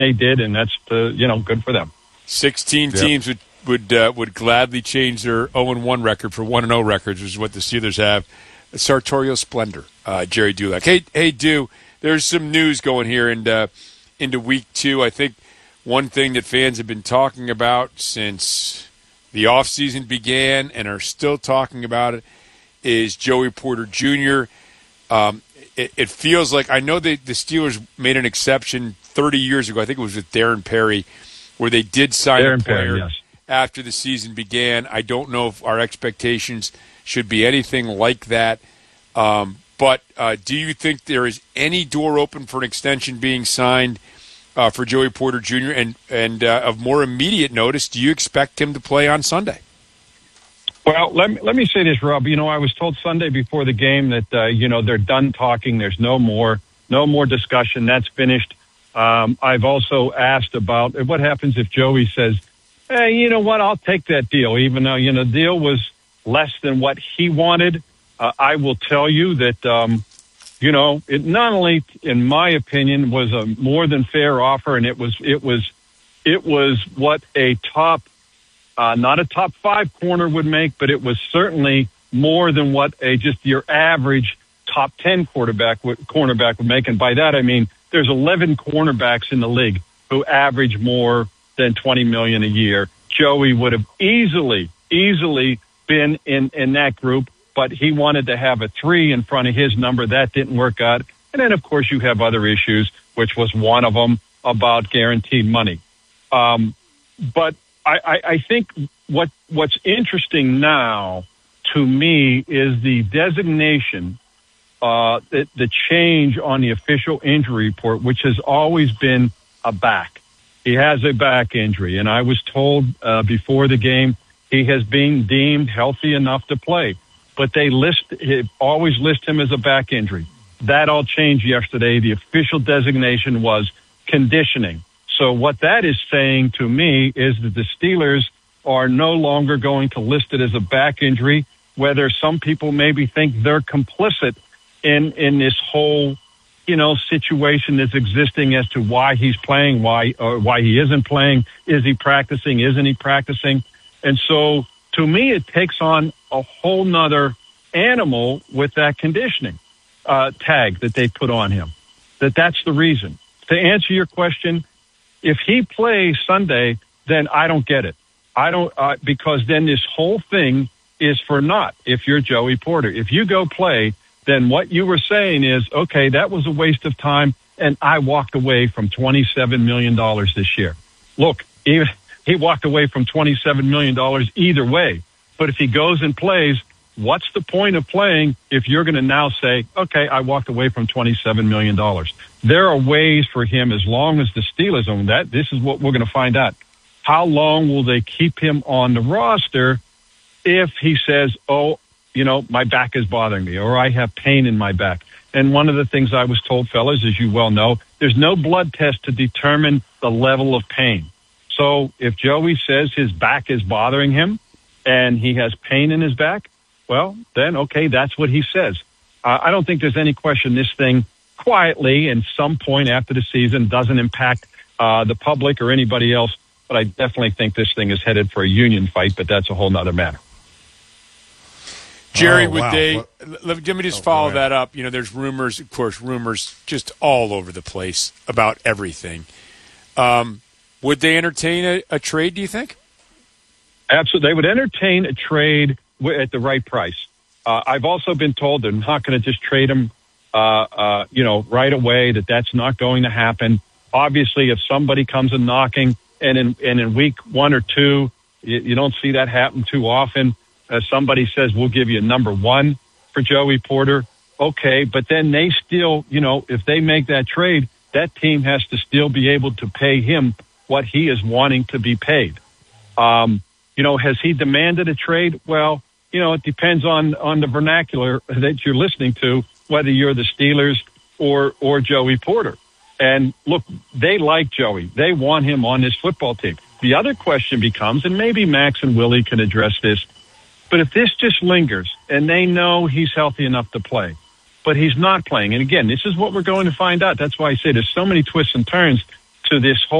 they did, and that's good for them. 16 teams would gladly change their 0-1 record for 1-0 records, which is what the Steelers have. Sartorial splendor, Jerry Dulac. Hey, Du, there's some news going here into week 2. I think one thing that fans have been talking about since the offseason began and are still talking about it is Joey Porter Jr. It feels like, I know the Steelers made an exception 30 years ago. I think it was with Darren Perry, where they did sign a player after the season began. I don't know if our expectations should be anything like that. But do you think there is any door open for an extension being signed for Joey Porter Jr.? And of more immediate notice, do you expect him to play on Sunday? Well, let me say this, Rob. I was told Sunday before the game that, they're done talking. There's no more discussion. That's finished. I've also asked about what happens if Joey says, hey, you know what, I'll take that deal, even though, the deal was less than what he wanted. I will tell you that, it not only, in my opinion, was a more than fair offer, and it was what a top, not a top 5 corner would make, but it was certainly more than what just your average top 10 cornerback would make. And by that, I mean, there's 11 cornerbacks in the league who average more than $20 million a year. Joey would have easily been in that group, but he wanted to have a 3 in front of his number. That didn't work out. And then, of course, you have other issues, which was one of them about guaranteed money. But I think what's interesting now to me is the designation, the change on the official injury report, which has always been a back. He has a back injury, and I was told before the game he has been deemed healthy enough to play. But they always list him as a back injury. That all changed yesterday. The official designation was conditioning. So what that is saying to me is that the Steelers are no longer going to list it as a back injury, whether some people maybe think they're complicit in this whole, situation that's existing as to why he's playing, why he isn't playing. Is he practicing? Isn't he practicing? And so to me, it takes on a whole nother animal with that conditioning tag that they put on him. That's the reason. To answer your question, if he plays Sunday, then I don't get it. I don't, because then this whole thing is for naught if you're Joey Porter. If you go play, then what you were saying is, okay, that was a waste of time, and I walked away from $27 million this year. Look, he walked away from $27 million either way. But if he goes and plays, what's the point of playing if you're going to now say, okay, I walked away from $27 million? There are ways for him, as long as the Steelers own that. This is what we're going to find out. How long will they keep him on the roster if he says, oh, my back is bothering me, or I have pain in my back? And one of the things I was told, fellas, as you well know, there's no blood test to determine the level of pain. So if Joey says his back is bothering him and he has pain in his back, well, then, okay, that's what he says. I don't think there's any question this thing quietly and some point after the season doesn't impact the public or anybody else. But I definitely think this thing is headed for a union fight, but that's a whole nother matter. Jerry, let me just follow that up. There's rumors, of course, just all over the place about everything. Would they entertain a trade, do you think? Absolutely. They would entertain a trade at the right price. I've also been told they're not going to just trade him, right away, that's not going to happen. Obviously, if somebody comes and knocking and in week 1 or 2, you don't see that happen too often. Somebody says, we'll give you a number 1 for Joey Porter. Okay, but then they still, if they make that trade, that team has to still be able to pay him what he is wanting to be paid. Has he demanded a trade? Well, it depends on the vernacular that you're listening to, whether you're the Steelers or Joey Porter. And look, they like Joey. They want him on this football team. The other question becomes, and maybe Max and Willie can address this, but if this just lingers and they know he's healthy enough to play, but he's not playing, and again, this is what we're going to find out. That's why I say there's so many twists and turns to this whole